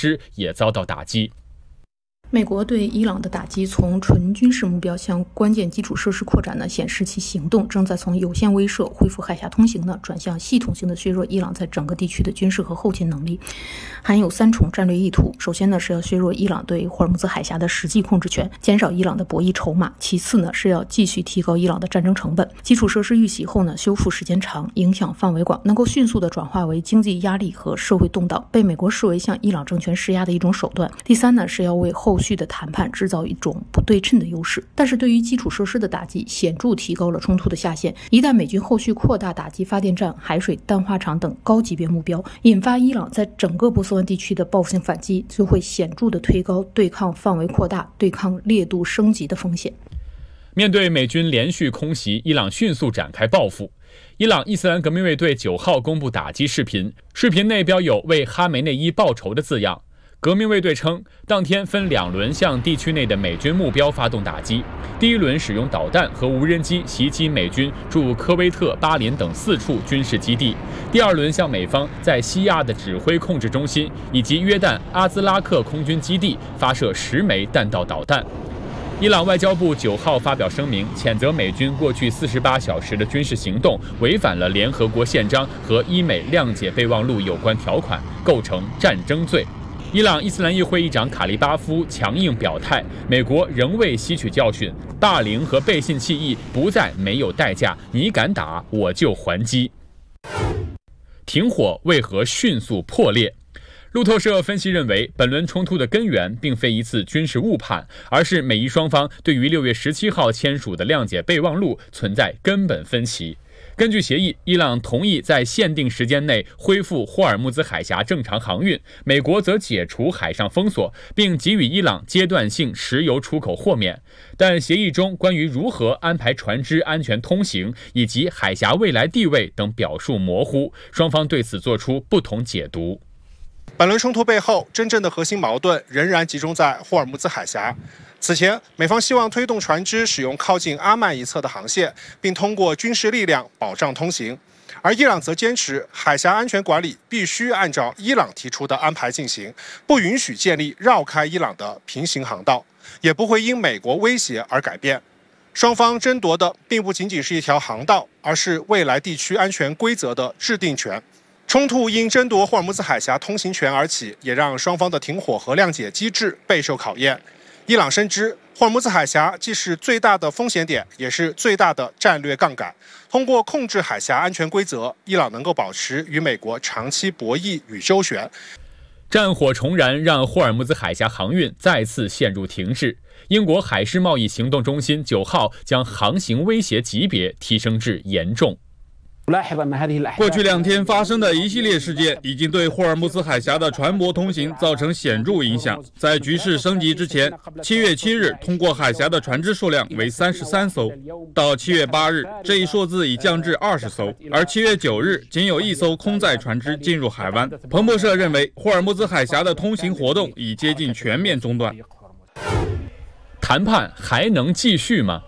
施也遭到打击。 美国对伊朗的打击从纯军事目标向关键基础设施扩展呢，显示其行动正在从有限威慑恢复海峡通行呢，转向系统性的削弱伊朗在整个地区的军事和后勤能力，含有3重战略意图。首先呢，是要削弱伊朗对霍尔木兹海峡的实际控制权，减少伊朗的博弈筹码；其次呢，是要继续提高伊朗的战争成本。基础设施遇袭后呢，修复时间长，影响范围广，能够迅速的转化为经济压力和社会动荡，被美国视为向伊朗政权施压的一种手段。第三呢，是要为后续的谈判制造一种不对称的优势。但是对于基础设施的打击显著提高了冲突的下限，一旦美军后续扩大打击发电站、海水淡化厂等高级别目标，引发伊朗在整个波斯湾地区的报复性反击，就会显著的推高对抗范围扩大、对抗烈度升级的风险。 面对美军连续空袭，伊朗迅速展开报复。伊朗伊斯兰革命卫队9号公布打击视频，视频内标有为哈梅内伊报仇的字样。革命卫队称，当天分2轮向地区内的美军目标发动打击。第一轮使用导弹和无人机袭击美军驻科威特、巴林等4处军事基地。第二轮向美方在西亚的指挥控制中心以及约旦阿兹拉克空军基地发射10枚弹道导弹。伊朗外交部9号发表声明，谴责美军过去48小时的军事行动违反了联合国宪章和伊美谅解备忘录有关条款，构成战争罪。伊朗伊斯兰议会议长卡利巴夫强硬表态，美国仍未吸取教训，霸凌和背信弃义不再没有代价，你敢打我就还击。停火为何迅速破裂？路透社分析认为，本轮冲突的根源并非一次军事误判，而是美伊双方对于6月17号签署的谅解备忘录存在根本分歧。根据协议，伊朗同意在限定时间内恢复霍尔木兹海峡正常航运，美国则解除海上封锁，并给予伊朗阶段性石油出口豁免。但协议中关于如何安排船只安全通行以及海峡未来地位等表述模糊，双方对此作出不同解读。 本轮冲突背后，真正的核心矛盾仍然集中在霍尔木兹海峡。此前，美方希望推动船只使用靠近阿曼一侧的航线，并通过军事力量保障通行；而伊朗则坚持海峡安全管理必须按照伊朗提出的安排进行，不允许建立绕开伊朗的平行航道，也不会因美国威胁而改变。双方争夺的并不仅仅是一条航道，而是未来地区安全规则的制定权。冲突因争夺霍尔木兹海峡通行权而起，也让双方的停火和谅解机制备受考验。伊朗深知霍尔木兹海峡既是最大的风险点，也是最大的战略杠杆。通过控制海峡安全规则，伊朗能够保持与美国长期博弈与周旋。 战火重燃让霍尔木兹海峡航运再次陷入停滞。英国海事贸易行动中心9号将航行威胁级别提升至严重。 过去2天发生的一系列事件已经对霍尔木兹海峡的船舶通行造成显著影响。在局势升级之前，7月7日通过海峡的船只数量为33艘，到7月8日，这一数字已降至20艘，而7月9日仅有1艘空载船只进入海湾。彭博社认为，霍尔木兹海峡的通行活动已接近全面中断。 谈判还能继续吗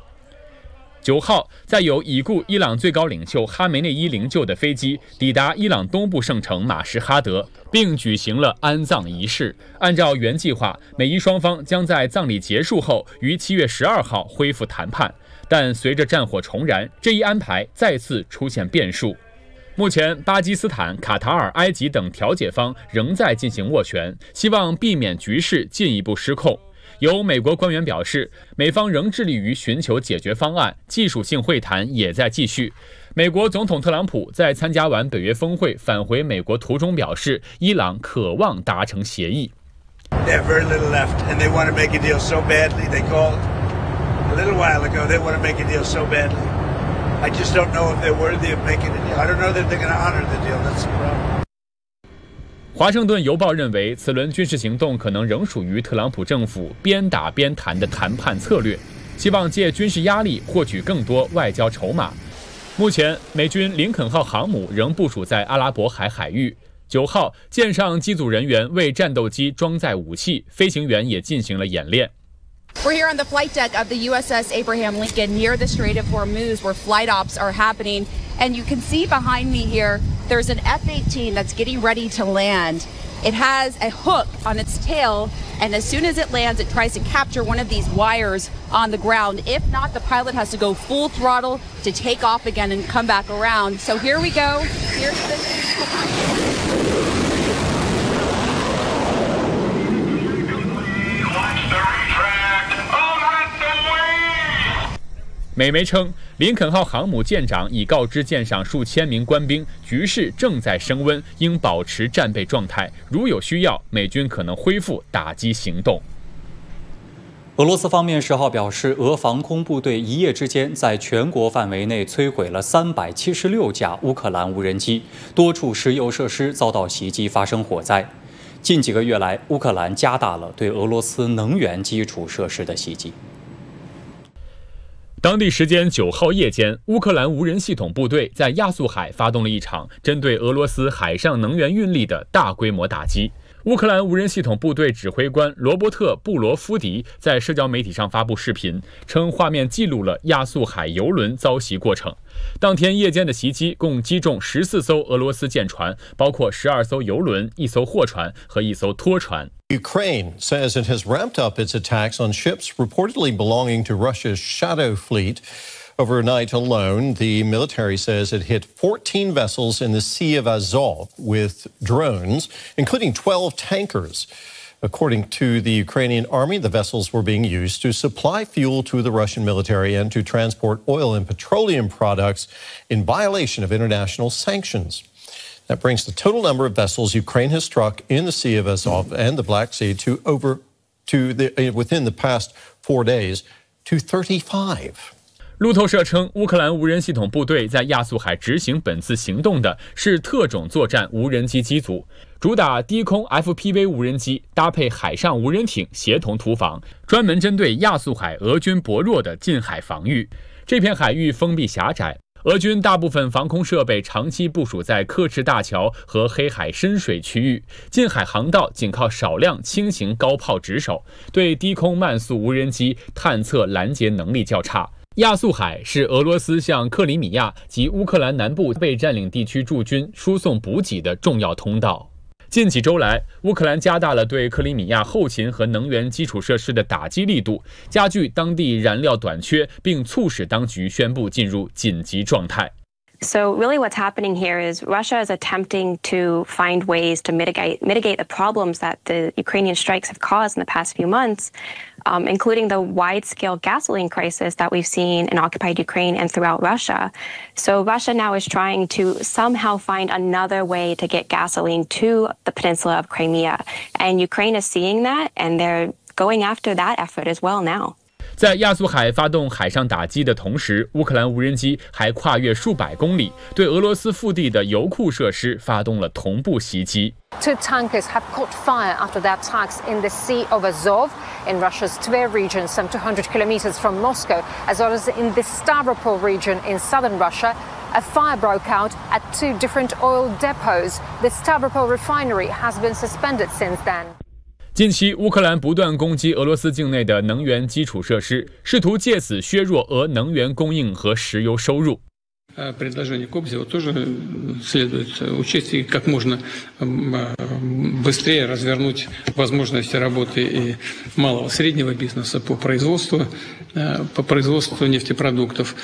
？9号，在有已故伊朗最高领袖哈梅内伊灵柩的飞机抵达伊朗东部圣城马什哈德，并举行了安葬仪式。按照原计划，美伊双方将在葬礼结束后于7月12号恢复谈判，但随着战火重燃，这一安排再次出现变数。目前，巴基斯坦、卡塔尔、埃及等调解方仍在进行斡旋，希望避免局势进一步失控。有美国官员表示，美方仍致力于寻求解决方案，技术性会谈也在继续。美国总统特朗普在参加完北约峰会返回美国途中表示，伊朗渴望达成协议。华盛顿邮报认为，此轮军事行动可能仍属于特朗普政府边打边谈的谈判策略，希望借军事压力获取更多外交筹码。目前，美军林肯号航母仍部署在阿拉伯海海域。9号，舰上机组人员为战斗机装载武器，飞行员也进行了演练。 We're here on the flight deck of the USS Abraham Lincoln near the Strait of Hormuz, where flight ops are happening. And you can see behind me here, there's an F-18 that's getting ready to land. It has a hook on its tail, and as soon as it lands, it tries to capture one of these wires on the ground. If not, the pilot has to go full throttle to take off again and come back around. So here we go. Here's the... 美媒称，林肯号航母舰长已告知舰上数千名官兵，局势正在升温，应保持战备状态。如有需要，美军可能恢复打击行动。 俄罗斯方面10号表示，俄防空部队一夜之间在全国范围内摧毁了376架乌克兰无人机，多处石油设施遭到袭击，发生火灾。近几个月来，乌克兰加大了对俄罗斯能源基础设施的袭击。 当地时间9号夜间，乌克兰无人系统部队在亚速海发动了一场针对俄罗斯海上能源运力的大规模打击。乌克兰无人系统部队指挥官罗伯特·布罗夫迪在社交媒体上发布视频，称画面记录了亚速海油轮遭袭过程。当天夜间的袭击共击中14艘俄罗斯舰船，包括12艘油轮、1艘货船和1艘拖船。 Ukraine says it has ramped up its attacks on ships reportedly belonging to Russia's Shadow Fleet. Overnight alone, the military says it hit 14 vessels in the Sea of Azov with drones, including 12 tankers. According to the Ukrainian army, the vessels were being used to supply fuel to the Russian military and to transport oil and petroleum products in violation of international sanctions. That brings the total number of vessels Ukraine has struck in the Sea of Azov and the Black Sea within the past 4 days to 35. 路透社称，乌克兰无人系统部队在亚速海执行本次行动的是特种作战无人机机组，主打低空 FPV 无人机，搭配海上无人艇协同突防，专门针对亚速海俄军薄弱的近海防御。这片海域封闭狭窄，俄军大部分防空设备长期部署在刻赤大桥和黑海深水区域，近海航道仅靠少量轻型高炮值守，对低空慢速无人机探测拦截能力较差。亚速海是俄罗斯向克里米亚及乌克兰南部被占领地区驻军输送补给的重要通道。近几周来，乌克兰加大了对克里米亚后勤和能源基础设施的打击力度，加剧当地燃料短缺，并促使当局宣布进入紧急状态。 So really what's happening here is Russia is attempting to find ways to mitigate the problems that the Ukrainian strikes have caused in the past few months, including the wide-scale gasoline crisis that we've seen in occupied Ukraine and throughout Russia. So Russia now is trying to somehow find another way to get gasoline to the peninsula of Crimea. And Ukraine is seeing that, and they're going after that effort as well now. 在亚速海发动海上打击的同时，乌克兰无人机还跨越数百公里，对俄罗斯腹地的油库设施发动了同步袭击。 Two tankers have caught fire after their attacks in the Sea of Azov, in Russia's Tver region, some 200 kilometers from Moscow, as well as in the Stavropol region in southern Russia. A fire broke out at 2 different oil depots. The Stavropol refinery has been suspended since then. 近期，乌克兰不断攻击俄罗斯境内的能源基础设施，试图借此削弱俄能源供应和石油收入。 Предложение Кобзева тоже следует учесть и как можно быстрее развернуть возможности работы и малого среднего бизнеса по производству нефтепродуктов,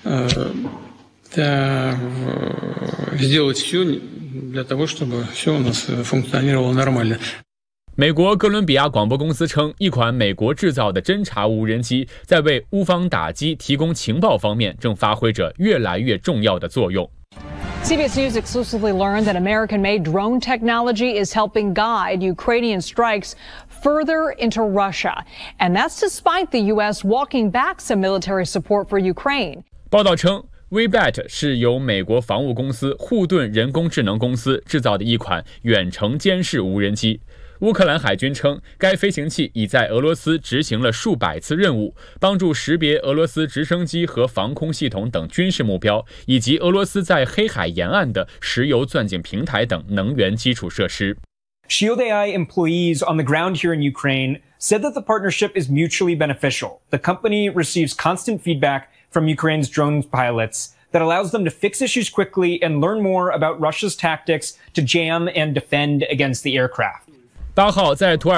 сделать все для того, чтобы все у нас функционировало нормально. 美国哥伦比亚广播公司称，一款美国制造的侦察无人机在为乌方打击提供情报方面正发挥着越来越重要的作用。 CBS News exclusively learned that American-made drone technology is helping guide Ukrainian strikes further into Russia, and that's despite the U.S. walking back some military support for Ukraine. 报道称，Webat 是由美国防务公司护盾人工智能公司制造的一款远程监视无人机。乌克兰海军称，该飞行器已在俄罗斯执行了数百次任务，帮助识别俄罗斯直升机和防空系统等军事目标，以及俄罗斯在黑海沿岸的石油钻井平台等能源基础设施。 Shield AI employees on the ground here in Ukraine said that the partnership is mutually beneficial. The company receives constant feedback from Ukraine's drone pilots that allows them to fix issues quickly and learn more about Russia's tactics to jam and defend against the aircraft. 8号在土耳